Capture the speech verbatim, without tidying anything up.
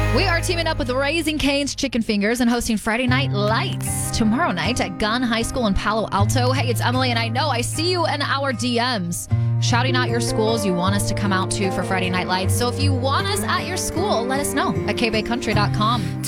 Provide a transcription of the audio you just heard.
We are teaming up with Raising Cane's Chicken Fingers and hosting Friday Night Lights tomorrow night at Gunn High School in Palo Alto. Hey, it's Emily, and I know I see you in our D Ms shouting out your schools you want us to come out to for Friday Night Lights. So if you want us at your school, let us know at k bay country dot com.